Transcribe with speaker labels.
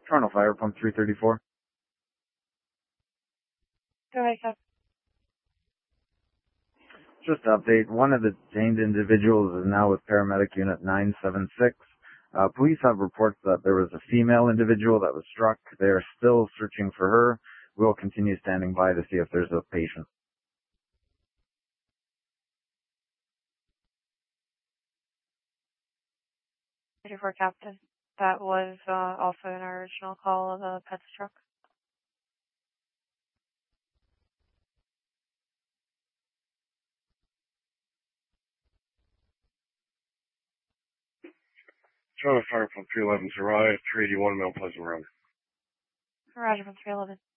Speaker 1: Toronto Fire Pump 334.
Speaker 2: Go ahead, Captain.
Speaker 1: Just to update, one of the detained individuals is now with paramedic unit 976. Police have reports that there was a female individual that was struck. They are still searching for her. We'll continue standing by to see if there's a patient.
Speaker 2: 34 Captain. That was also in our original call of a PETS truck.
Speaker 3: Toronto Fire Pump 311's arrived, 381 Mount Pleasant Road.
Speaker 2: Roger, 311.